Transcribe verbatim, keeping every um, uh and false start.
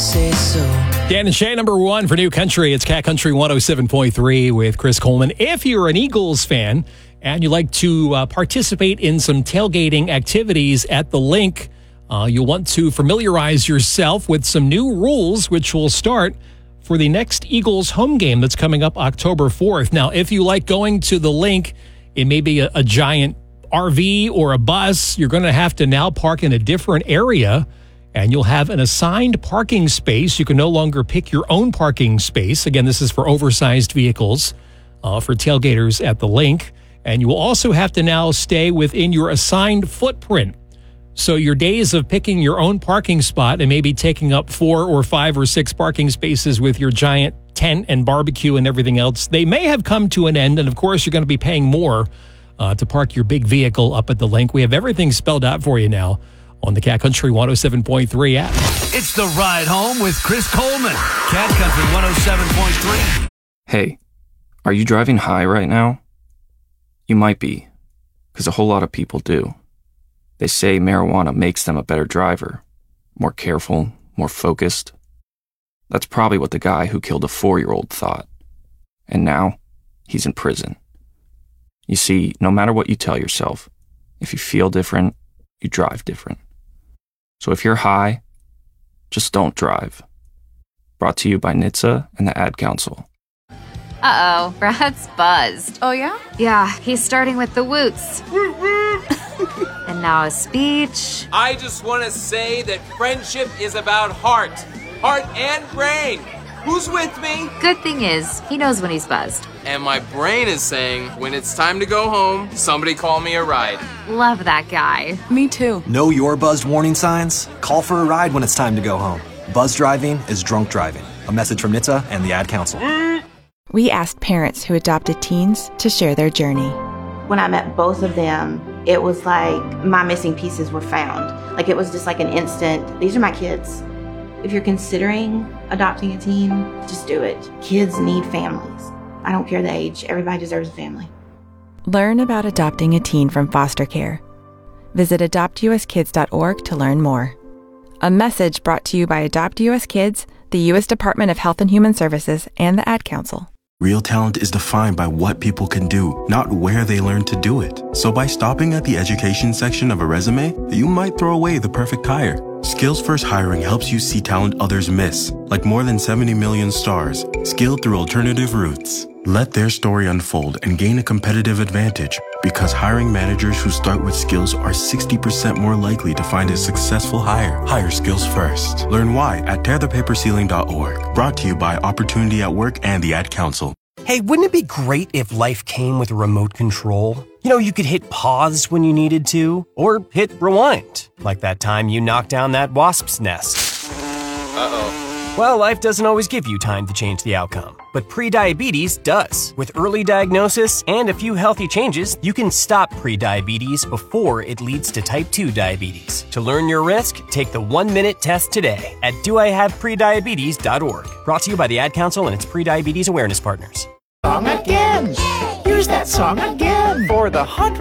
say so. Dan and Shay, number one for New Country. It's Cat Country one oh seven point three with Chris Coleman. If you're an Eagles fan and you'd like to uh, participate in some tailgating activities at the link, uh, you'll want to familiarize yourself with some new rules, which will start for the next Eagles home game that's coming up October fourth. Now, if you like going to the link, it may be a, a giant R V or a bus. You're going to have to now park in a different area, and you'll have an assigned parking space. You can no longer pick your own parking space. Again, this is for oversized vehicles, uh, for tailgaters at the link. And you will also have to now stay within your assigned footprint. So your days of picking your own parking spot and maybe taking up four or five or six parking spaces with your giant tent and barbecue and everything else, they may have come to an end. And of course, you're going to be paying more uh, to park your big vehicle up at the link. We have everything spelled out for you now on the Cat Country one oh seven point three app. It's the Ride Home with Chris Coleman. Cat Country one oh seven point three. Hey, are you driving high right now? You might be, because a whole lot of people do. They say marijuana makes them a better driver, more careful, more focused. That's probably what the guy who killed a four-year-old thought. And now, he's in prison. You see, no matter what you tell yourself, if you feel different, you drive different. So if you're high, just don't drive. Brought to you by N H T S A and the Ad Council. Uh-oh, Brad's buzzed. Oh, yeah? Yeah, he's starting with the woots. And now a speech. I just want to say that friendship is about heart. Heart and brain. Who's with me? Good thing is, he knows when he's buzzed. And my brain is saying, when it's time to go home, somebody call me a ride. Love that guy. Me too. Know your buzzed warning signs? Call for a ride when it's time to go home. Buzz driving is drunk driving. A message from N H T S A and the Ad Council. We asked parents who adopted teens to share their journey. When I met both of them, it was like my missing pieces were found. Like it was just like an instant, these are my kids. If you're considering adopting a teen, just do it. Kids need families. I don't care the age. Everybody deserves a family. Learn about adopting a teen from foster care. Visit adopt u s kids dot org to learn more. A message brought to you by Adopt U S Kids, the U S Department of Health and Human Services, and the Ad Council. Real talent is defined by what people can do, not where they learn to do it. So by stopping at the education section of a resume, you might throw away the perfect hire. Skills First Hiring helps you see talent others miss, like more than seventy million stars, skilled through alternative routes. Let their story unfold and gain a competitive advantage, because hiring managers who start with skills are sixty percent more likely to find a successful hire. Hire skills first. Learn why at tear the paper ceiling dot org. Brought to you by Opportunity at Work and the Ad Council. Hey, wouldn't it be great if life came with a remote control? You know, you could hit pause when you needed to, or hit rewind, like that time you knocked down that wasp's nest. Uh-oh. Well, life doesn't always give you time to change the outcome, but prediabetes does. With early diagnosis and a few healthy changes, you can stop prediabetes before it leads to type two diabetes. To learn your risk, take the one-minute test today at do I have prediabetes dot org. Brought to you by the Ad Council and its prediabetes awareness partners. Song again! Here's that song again! For the hundredth